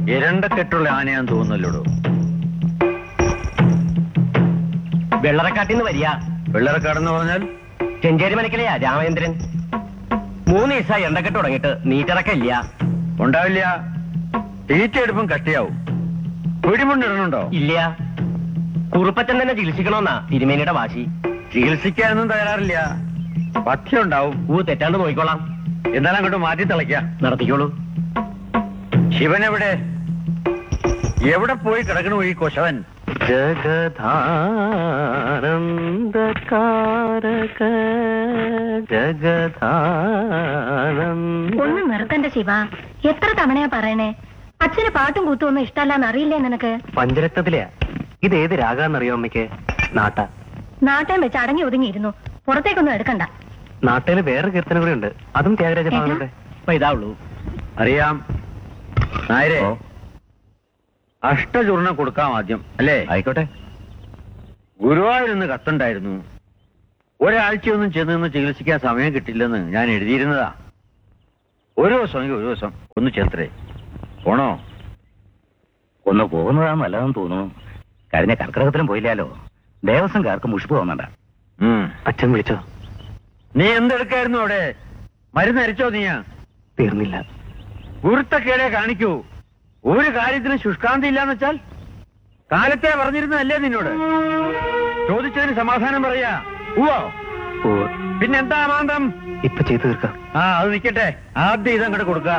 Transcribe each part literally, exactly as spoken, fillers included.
ഇരണ്ടക്കെട്ടുള്ള ആനയാന്ന് തോന്നുന്നല്ലോടോ. വെള്ളറക്കാട്ടിന്ന് വരിക. വെള്ളറക്കാടെന്ന് പറഞ്ഞാൽ ചെഞ്ചേരി മനക്കലെയാ രാമചന്ദ്രൻ. മൂന്ന് ദിവസമായി എണ്ണക്കെട്ട് തുടങ്ങിയിട്ട് നീറ്റിറക്കില്ല. ഉണ്ടാവില്ല. തീറ്റയെടുപ്പും കഷ്ടിയാവും. പിടിമുണ്ടിടണുണ്ടോ? ഇല്ല. കുറുപ്പച്ചൻ തന്നെ ചികിത്സിക്കണമെന്നാ തിരുമേനിയുടെ വാശി. ചികിത്സിക്കാനൊന്നും തയ്യാറില്ല. പഥ്യം ഉണ്ടാവും. ഊ തെറ്റാണ്ട് നോക്കിക്കോളാം. എന്നാലും അങ്ങോട്ട് മാറ്റി തിളയ്ക്ക. നടത്തിക്കോളൂ. ശിവൻ എവിടെ? എവിടെ പോയി കിടക്കണു ഈ കൊശവൻ? ജഗധാനന്ദകാരക ജഗധാനന്ദ. ഒന്ന് നിർത്തണ്ട ശിവ. എത്ര തവണയാ പറയണേ? അച്ഛന് പാട്ടും കൂത്തും ഒന്നും ഇഷ്ടമല്ലാന്ന് അറിയില്ലേ നിനക്ക്? പഞ്ചരക്തത്തിലെയാ. ഇത് ഏത് രാഗാന്നറിയോ അമ്മയ്ക്ക്? നാട്ട. നാട്ടയം വെച്ച് അടങ്ങി ഒതുങ്ങിയിരുന്നു. പുറത്തേക്കൊന്നും എടുക്കണ്ട. നാട്ടയില് വേറെ കീർത്തനം കൂടെ ഉണ്ട്. അതും ത്യാഗരാജ ഭാഗങ്ങളുടെ. അപ്പൊ ഇതാ ഉള്ളൂ. അറിയാം നായരെ. അഷ്ടചൂർണം കൊടുക്കാം ആദ്യം അല്ലേ? ആയിക്കോട്ടെ. ഗുരുവായൂരിന്ന് കത്തുണ്ടായിരുന്നു. ഒരാഴ്ചയൊന്നും ചെന്ന് നിന്ന് ചികിത്സിക്കാൻ സമയം കിട്ടില്ലെന്ന് ഞാൻ എഴുതിയിരുന്നതാ. ഒരു ദിവസം ഒരു ദിവസം ഒന്ന് ചെത്രേ പോണോ? ഒന്ന് പോകുന്നതാണ് നല്ലതെന്ന് തോന്നുന്നു. കഴിഞ്ഞ കർക്കിടകത്തിലും പോയില്ലാലോ. ദേവസ്വംകാർക്ക് മുഷിപ്പ് തോന്നണ്ട. അച്ഛൻ വിളിച്ചോ? നീ എന്തെടുക്കായിരുന്നു അവിടെ? മരുന്ന് അരിച്ചോ? നീയാ തീർന്നില്ല. ഗുരുത്തക്കേടെ കാണിക്കൂ. ഒരു കാര്യത്തിന് ശുഷ്കാന്തി ഇല്ലാന്ന് വെച്ചാൽ കാലത്തെ പറഞ്ഞിരുന്നതല്ലേ നിന്നോട്? ചോദിച്ചതിന് സമാധാനം പറയാ. ഉവ്വോ. പിന്നെന്താ മാന്തം? ഇപ്പൊ ചെയ്തു തീർക്കാം. ആ അത് നിക്കട്ടെ. ആദ്യം ഇതങ്ങോട്ട് കൊടുക്ക.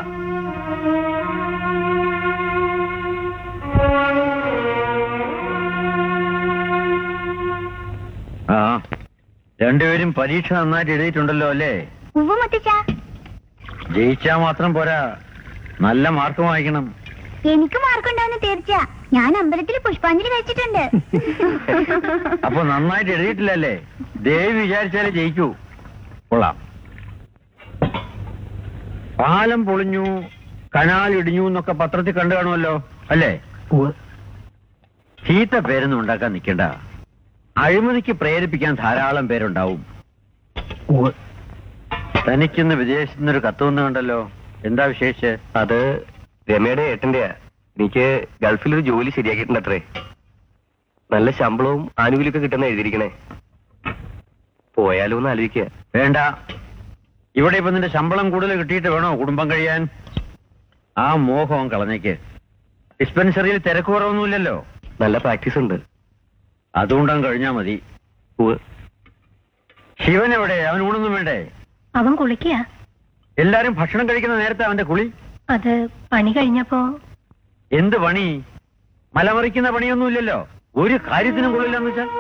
ആ രണ്ടുപേരും പരീക്ഷ നന്നായിട്ട് എഴുതിയിട്ടുണ്ടല്ലോ അല്ലേ? ജയിച്ചാ മാത്രം പോരാ, നല്ല മാർക്ക് വാങ്ങിക്കണം. എനിക്ക് മാർക്കുണ്ടാവുന്ന തീർച്ച. ഞാൻ അമ്പലത്തിൽ പുഷ്പാഞ്ജലി കഴിച്ചിട്ടുണ്ട്. അപ്പൊ നന്നായിട്ട് എഴുതിയിട്ടില്ലല്ലേ? ദേവി വിചാരിച്ചാലേ ജയിക്കൂ. കൊള്ളാം. പാലം പൊളിഞ്ഞു, കനാൽ ഇടിഞ്ഞു എന്നൊക്കെ പത്രത്തിൽ കണ്ടു കാണുമല്ലോ അല്ലേ? ചീത്ത പേരൊന്നും ഉണ്ടാക്കാൻ നിൽക്കണ്ട. അഴിമതിക്ക് പ്രേരിപ്പിക്കാൻ ധാരാളം പേരുണ്ടാവും. തനിക്കിന്ന് വിദേശത്തു നിന്നൊരു കത്ത് വന്നു കണ്ടല്ലോ. എന്താ വിശേഷിച്ച്? അത് രമയുടെ ഏട്ടന്റെയാ. എനിക്ക് ഗൾഫിലൊരു ജോലി ശരിയാക്കിയിട്ടുണ്ട് അത്രേ. നല്ല ശമ്പളവും ആനുകൂല്യമൊക്കെ കിട്ടുന്ന എഴുതിയിരിക്കണേ. പോയാലോ എന്ന് ആലോചിക്കുക. വേണ്ട. ഇവിടെ ഇപ്പൊ നിന്റെ ശമ്പളം കൂടുതൽ കിട്ടിയിട്ട് വേണോ കുടുംബം കഴിയാൻ? ആ മോഹം കളഞ്ഞേക്ക്. ഡിസ്പെൻസറിയിൽ തിരക്ക് കുറവൊന്നുമില്ലല്ലോ. നല്ല പ്രാക്ടീസ് ഉണ്ട്. അതുകൊണ്ടങ്ങ് കഴിഞ്ഞാ മതി. ശിവൻ എവിടെ? അവൻ ഊണൊന്നും വേണ്ടേ? അവൻ കുളിക്കുക. എല്ലാരും ഭക്ഷണം കഴിക്കുന്ന നേരത്തെ അവന്റെ കുളി. അത് പണി കഴിഞ്ഞപ്പോ. എന്ത് പണി? മലമറിക്കുന്ന പണിയൊന്നുമില്ലല്ലോ. ഒരു കാര്യത്തിനും കൊള്ളില്ലെന്ന് വെച്ചാൽ.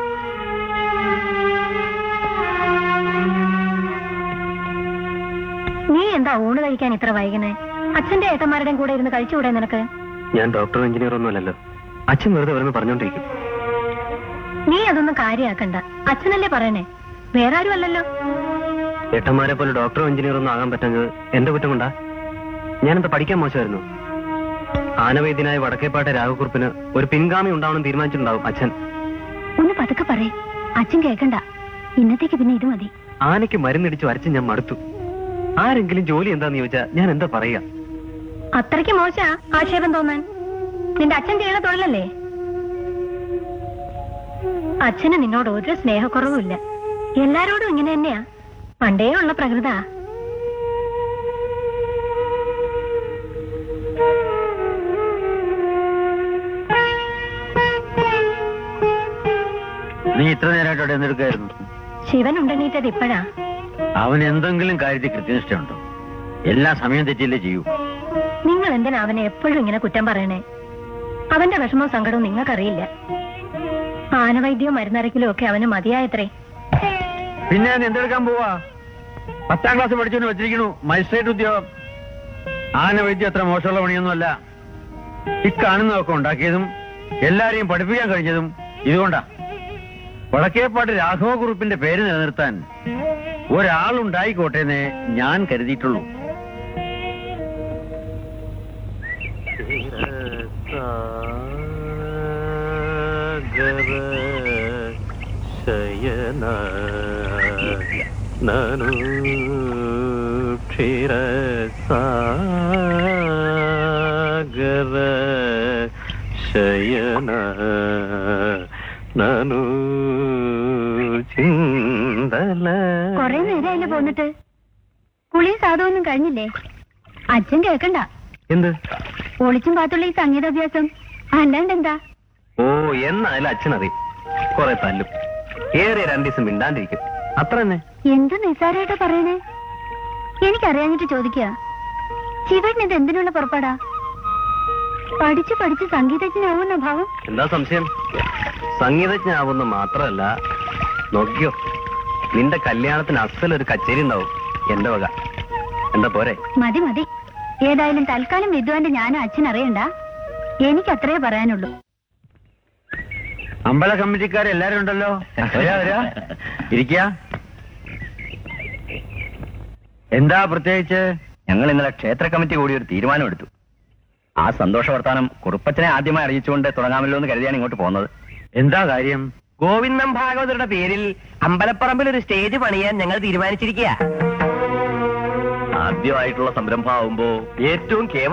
നീ എന്താ ഊണ് കഴിക്കാൻ ഇത്ര വൈകുന്നേ? അച്ഛന്റെ ഏട്ടന്മാരുടെയും കൂടെ ഇരുന്ന് കഴിച്ചുകൂടെ നിനക്ക്? ഞാൻ ഡോക്ടർ എഞ്ചിനീയർ ഒന്നുമല്ലല്ലോ. അച്ഛൻ വെറുതെ വരുന്ന പറഞ്ഞോണ്ടിരിക്കും. നീ അതൊന്നും കാര്യാക്കണ്ട. അച്ഛനല്ലേ പറയണേ, വേറെ ആരും അല്ലല്ലോ. ഏട്ടന്മാരെ പോലെ ഡോക്ടറോ എഞ്ചിനീയർ ഒന്നും ആകാൻ പറ്റുന്നത് എന്റെ കുറ്റം കൊണ്ടാ? ഞാനെന്താ പഠിക്കാൻ മോശമായിരുന്നു? ആനവൈദ്യനായ വടക്കേപ്പാട്ടെ രാഘവക്കുറുപ്പിന് ഒരു പിൻഗാമി ഉണ്ടാവണം തീരുമാനിച്ചിട്ടുണ്ടാവും അച്ഛൻ. ഒന്ന് പതുക്കെ പറയേ, അച്ഛൻ കേൾക്കണ്ട. ഇന്നത്തേക്ക് പിന്നെ ഇത് മതി. ആനയ്ക്ക് മരുന്നിടിച്ച് വരച്ച് ഞാൻ മടുത്തു. ആരെങ്കിലും ജോലി എന്താന്ന് ചോദിച്ചാ ഞാൻ എന്താ പറയുക? അത്രയ്ക്ക് മോശ ആക്ഷേപം തോന്നാൻ? നിന്റെ അച്ഛൻ ചെയ്യുന്ന തൊഴിലല്ലേ? അച്ഛന് നിന്നോട് ഒരു സ്നേഹക്കുറവുമില്ല. എല്ലാരോടും ഇങ്ങനെ തന്നെയാ. പണ്ടേ ഉള്ള പ്രകൃത. നീ ഇത്ര നേരമായിട്ട് അവിടെ എന്തെടുക്കായിരുന്നു? ശിവൻ ഉണ്ടെണീറ്റത് ഇപ്പഴാ. അവൻ എന്തെങ്കിലും കാര്യത്തിൽ കൃത്യനിഷ്ഠയുണ്ടോ? എല്ലാ സമയം തെറ്റില്ലേ ചെയ്യൂ. നിങ്ങൾ എന്തിനാ അവനെ എപ്പോഴും ഇങ്ങനെ കുറ്റം പറയണേ? അവന്റെ വിഷമവും സങ്കടവും നിങ്ങൾക്കറിയില്ല. ആനവൈദ്യവും മരുന്നരക്കിലും ഒക്കെ അവന് മതിയായത്രേ. പിന്നെ ഞാൻ എന്തെടുക്കാൻ പോവാ? പത്താം ക്ലാസ് പഠിച്ചു വെച്ചിരിക്കണു മജിസ്ട്രേറ്റ് ഉദ്യോഗം. ആനവൈദ്യം അത്ര മോശമുള്ള പണിയൊന്നുമല്ല. ഇക്കാണുന്നതൊക്കെ ഉണ്ടാക്കിയതും എല്ലാരെയും പഠിപ്പിക്കാൻ കഴിഞ്ഞതും ഇതുകൊണ്ടാ. വടക്കേപ്പാട്ട് രാഘവക്കുറുപ്പിന്റെ പേര് നിലനിർത്താൻ ഒരാളുണ്ടായിക്കോട്ടെന്നേ ഞാൻ കരുതിയിട്ടുള്ളൂ. ശയന നനു ക്ഷീരസാഗര ശയന നനു ചിന്തല. കൊറേ നേരമായില്ലേ പോന്നിട്ട്? കുളിയും സാധമൊന്നും കഴിഞ്ഞില്ലേ? അച്ഛൻ കേക്കണ്ട. എന്ത്? ഒളിച്ചും പാത്തുള്ള ഈ സംഗീതാഭ്യാസം അല്ലാണ്ട് എന്താ? ഓ എന്നായാലും അച്ഛനറിയും. കൊറേ തല്ലും, ഏറെ രണ്ടു ദിവസം മിണ്ടാണ്ടിരിക്കും, അത്ര തന്നെ. എന്ത് നിസ്സാരമായിട്ടാ പറയണേ? എനിക്കറിയാഞ്ഞിട്ട് ചോദിക്കുക. ശിവൻ ഇത് എന്തിനുള്ള പുറപ്പാടാ? പഠിച്ച് പഠിച്ച് സംഗീതജ്ഞനാവുന്ന ഭാവം. എന്താ സംശയം? സംഗീതജ്ഞനാവുന്ന മാത്രമല്ല, നോക്കിയോ, നിന്റെ കല്യാണത്തിന് അസലൊരു കച്ചേരി ഉണ്ടാവും എന്റെ വക. എന്താ പോരെ? മതി മതി. ഏതായാലും തൽക്കാലം വിദ്വാന്റെ ഞാനും അച്ഛൻ അറിയണ്ട. എനിക്കത്രേ പറയാനുള്ളൂ. അമ്പല കമ്മിറ്റിക്കാരെല്ലാരും ഉണ്ടല്ലോ. വരാ വരാ, ഇരിക്ക. എന്താ പ്രത്യേകിച്ച്? ഞങ്ങൾ ഇന്നലെ ക്ഷേത്ര കമ്മിറ്റി കൂടി ഒരു തീരുമാനമെടുത്തു. ആ സന്തോഷ വർത്താനം കുറുപ്പച്ചനെ ആദ്യമായി അറിയിച്ചുകൊണ്ട് തുടങ്ങാമല്ലോ എന്ന് കരുതിയാണ് ഇങ്ങോട്ട് പോകുന്നത്. എന്താ കാര്യം? ഗോവിന്ദം ഭാഗവതരുടെ പേരിൽ അമ്പലപ്പറമ്പിൽ ഒരു സ്റ്റേജ് പണിയാൻ ഞങ്ങൾ തീരുമാനിച്ചിരിക്കുക. ആദ്യമായിട്ടുള്ള സംരംഭമാവുമ്പോ ഏറ്റവും കേവലം